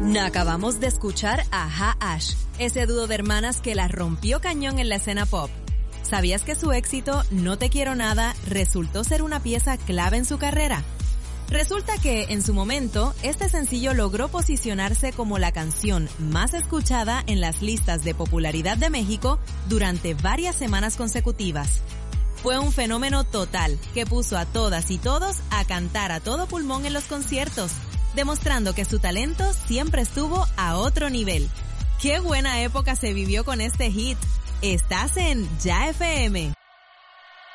Acabamos de escuchar a Ha-Ash, ese dúo de hermanas que la rompió cañón en la escena pop. ¿Sabías que su éxito, No Te Quiero Nada, resultó ser una pieza clave en su carrera? Resulta que, en su momento, este sencillo logró posicionarse como la canción más escuchada en las listas de popularidad de México durante varias semanas consecutivas. Fue un fenómeno total que puso a todas y todos a cantar a todo pulmón en los conciertos, demostrando que su talento siempre estuvo a otro nivel. ¡Qué buena época se vivió con este hit! Estás en Ya FM.